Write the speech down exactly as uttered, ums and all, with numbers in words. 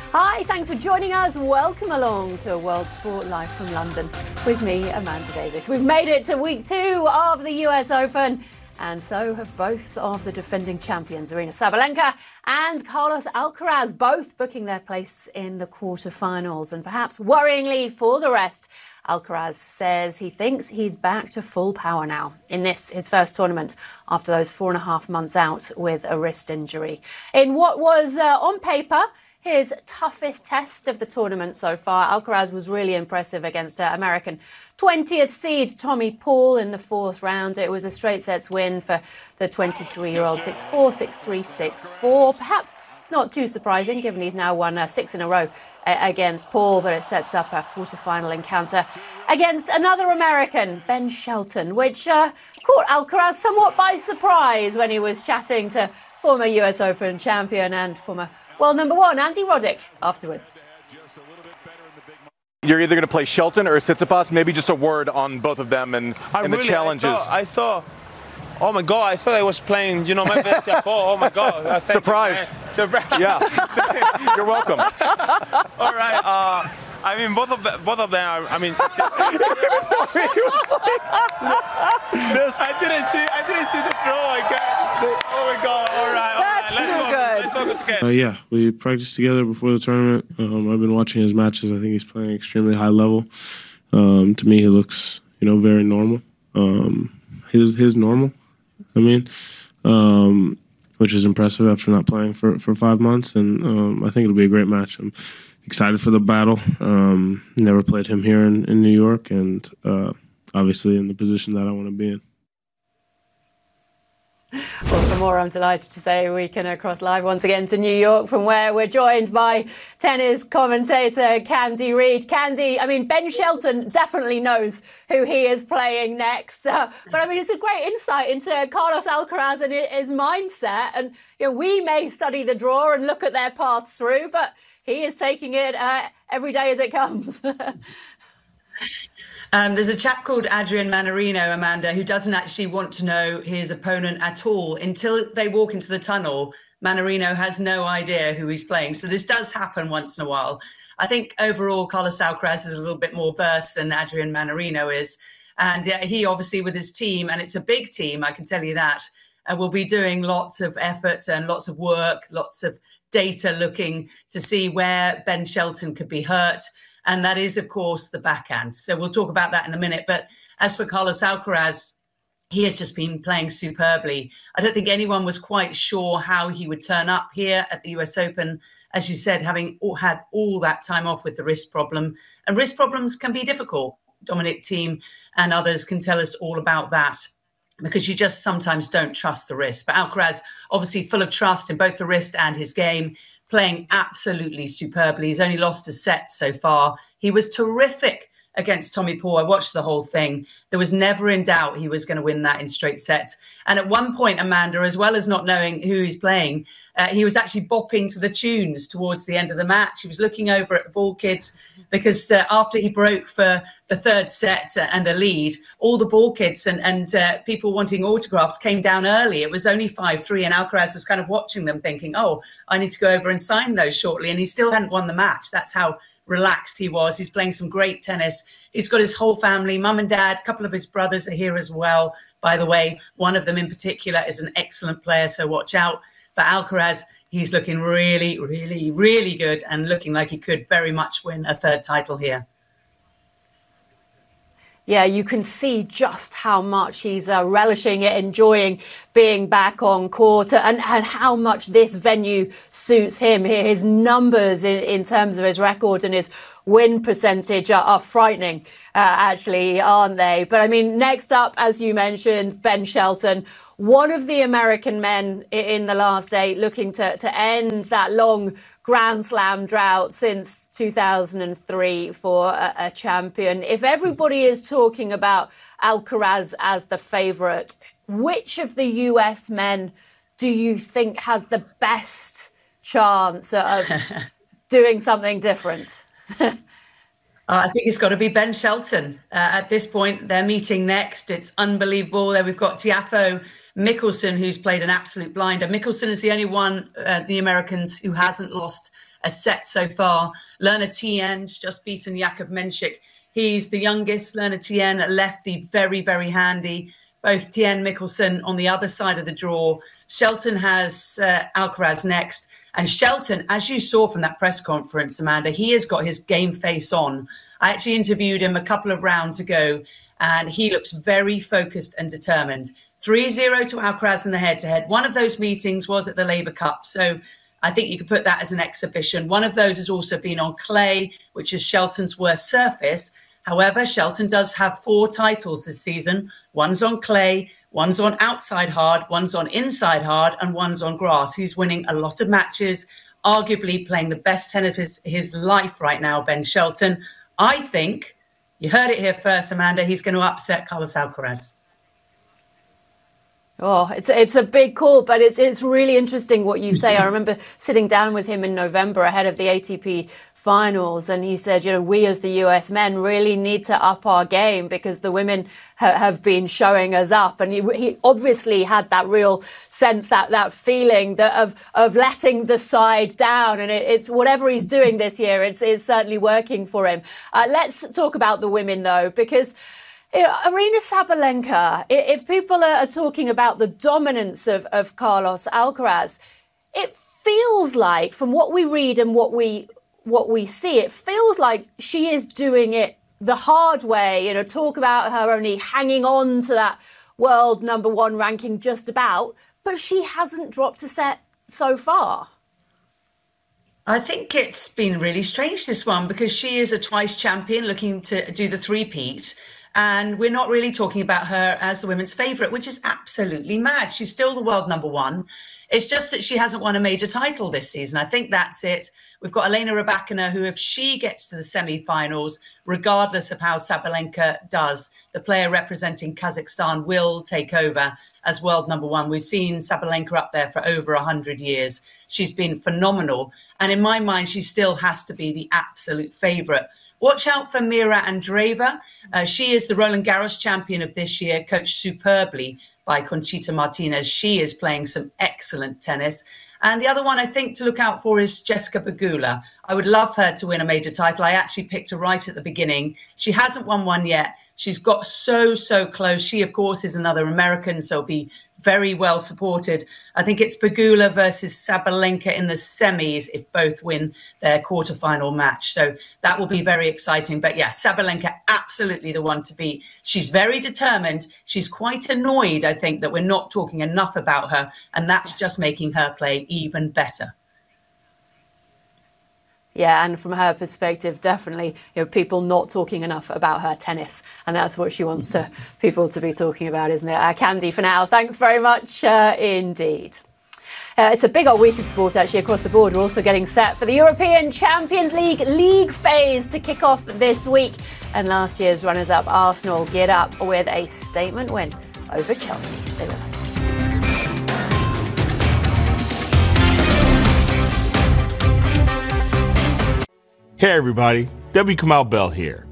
Hi, thanks for joining us. Welcome along to World Sport Live from London with me, Amanda Davis. We've made it to week two of the U S Open, and so have both of the defending champions, Aryna Sabalenka and Carlos Alcaraz, both booking their place in the quarterfinals. And perhaps worryingly for the rest, Alcaraz says he thinks he's back to full power now in this, his first tournament after those four and a half months out with a wrist injury. In what was uh, on paper his toughest test of the tournament so far, Alcaraz was really impressive against uh, American twentieth seed Tommy Paul in the fourth round. It was a straight sets win for the twenty-three-year-old, six four, six three, six four. Perhaps not too surprising, given he's now won uh, six in a row uh, against Paul, but it sets up a quarter-final encounter against another American, Ben Shelton, which uh, caught Alcaraz somewhat by surprise when he was chatting to former U S Open champion and former world number one, Andy Roddick, afterwards. You're either going to play Shelton or Tsitsipas. Maybe just a word on both of them and, I and really, the challenges. I thought, I thought, oh my God, I thought I was playing, you know, my best. I thought, oh my God. I Surprise. Surprise. Yeah. You're welcome. All right. Uh, I mean, both of both of them are, I mean, I didn't see, I didn't see the throw. I got, oh my God. All right. All right. Let's focus, let's focus again. Uh, yeah, we practiced together before the tournament. Um, I've been watching his matches. I think he's playing extremely high level. Um, to me, he looks, you know, very normal. Um, his his normal, I mean, um, which is impressive after not playing for, for five months. And um, I think it'll be a great match. I'm excited for the battle. Um, never played him here in, in New York, and uh, obviously in the position that I want to be in. Well, for more, I'm delighted to say we can cross live once again to New York, from where we're joined by tennis commentator Candy Reid. Candy, I mean, Ben Shelton definitely knows who he is playing next. Uh, but I mean, it's a great insight into Carlos Alcaraz and his mindset. And, you know, we may study the draw and look at their path through, but he is taking it uh, every day as it comes. Um, there's a chap called Adrian Mannarino, Amanda, who doesn't actually want to know his opponent at all. Until they walk into the tunnel, Mannarino has no idea who he's playing. So this does happen once in a while. I think overall, Carlos Alcaraz is a little bit more versed than Adrian Mannarino is. And uh, he obviously with his team, and it's a big team, I can tell you that, uh, will be doing lots of efforts and lots of work, lots of data looking to see where Ben Shelton could be hurt. And that is, of course, the backhand. So we'll talk about that in a minute. But as for Carlos Alcaraz, he has just been playing superbly. I don't think anyone was quite sure how he would turn up here at the U S Open, as you said, having had all that time off with the wrist problem. And wrist problems can be difficult. Dominic Thiem and others can tell us all about that, because you just sometimes don't trust the wrist. But Alcaraz, obviously full of trust in both the wrist and his game, playing absolutely superbly. He's only lost a set so far. He was terrific against Tommy Paul. I watched the whole thing. There was never in doubt he was going to win that in straight sets. And at one point, Amanda, as well as not knowing who he's playing, uh, he was actually bopping to the tunes towards the end of the match. He was looking over at the ball kids because uh, after he broke for the third set and a lead, all the ball kids and, and uh, people wanting autographs came down early. It was only five three, and Alcaraz was kind of watching them thinking, oh, I need to go over and sign those shortly. And he still hadn't won the match. That's how relaxed he was. He's playing some great tennis. He's got his whole family, mum and dad, a couple of his brothers are here as well. By the way, one of them in particular is an excellent player, so watch out. But Alcaraz, he's looking really, really, really good and looking like he could very much win a third title here. Yeah, you can see just how much he's uh, relishing it, enjoying being back on court, and, and how much this venue suits him. His numbers in, in terms of his record and his win percentage are, are frightening, uh, actually, aren't they? But I mean, next up, as you mentioned, Ben Shelton, one of the American men in the last eight, looking to, to end that long Grand Slam drought since two thousand three for a, a champion. If everybody is talking about Alcaraz as the favourite, which of the U S men do you think has the best chance of doing something different? Uh, I think it's got to be Ben Shelton. Uh, at this point, they're meeting next. It's unbelievable. There we've got Tiafoe Mickelson, who's played an absolute blinder. Mickelson is the only one, uh, the Americans, who hasn't lost a set so far. Lerna Tien's just beaten Jakub Menchik. He's the youngest. Lerna Tien, a lefty, very, very handy. Both Tien, Mikkelsen on the other side of the draw. Shelton has uh, Alcaraz next. And Shelton, as you saw from that press conference, Amanda, he has got his game face on. I actually interviewed him a couple of rounds ago, and he looks very focused and determined. three zero to Alcaraz in the head-to-head. One of those meetings was at the Labour Cup, so I think you could put that as an exhibition. One of those has also been on clay, which is Shelton's worst surface. However, Shelton does have four titles this season. One's on clay, one's on outside hard, one's on inside hard, and one's on grass. He's winning a lot of matches, arguably playing the best tennis of his, his life right now, Ben Shelton. I think, you heard it here first, Amanda, he's going to upset Carlos Alcaraz. Oh, it's it's a big call, but it's it's really interesting what you say. I remember sitting down with him in November ahead of the A T P finals, and he said, you know, we as the U S men really need to up our game because the women ha- have been showing us up. And he, he obviously had that real sense, that that feeling that of of letting the side down. And it, it's whatever he's doing this year, it's, it's certainly working for him. Uh, let's talk about the women, though, because you know, Aryna Sabalenka, if people are talking about the dominance of, of Carlos Alcaraz, it feels like, from what we read and what we what we see, it feels like she is doing it the hard way. You know, talk about her only hanging on to that world number one ranking just about, but she hasn't dropped a set so far. I think it's been really strange, this one, because she is a twice champion looking to do the three-peat. And we're not really talking about her as the women's favourite, which is absolutely mad. She's still the world number one. It's just that she hasn't won a major title this season. I think that's it. We've got Elena Rybakina, who, if she gets to the semi-finals, regardless of how Sabalenka does, the player representing Kazakhstan will take over as world number one. We've seen Sabalenka up there for over one hundred years. She's been phenomenal. And in my mind, she still has to be the absolute favourite. Watch out for Mira Andreeva. Uh, she is the Roland Garros champion of this year, coached superbly by Conchita Martinez. She is playing some excellent tennis. And the other one I think to look out for is Jessica Pegula. I would love her to win a major title. I actually picked her right at the beginning. She hasn't won one yet. She's got so, so close. She, of course, is another American, so be very well supported. I think it's Pegula versus Sabalenka in the semis if both win their quarterfinal match. So that will be very exciting. But yeah, Sabalenka, absolutely the one to beat. She's very determined. She's quite annoyed, I think, that we're not talking enough about her. And that's just making her play even better. Yeah, and from her perspective, definitely, you know, people not talking enough about her tennis, and that's what she wants to, people to be talking about, isn't it? Uh, Candy, for now, thanks very much uh, indeed. Uh, it's a big old week of sport, actually, across the board. We're also getting set for the European Champions League league phase to kick off this week, and last year's runners-up Arsenal geared up with a statement win over Chelsea. Stay with us. Hey everybody, W. Kamau Bell here.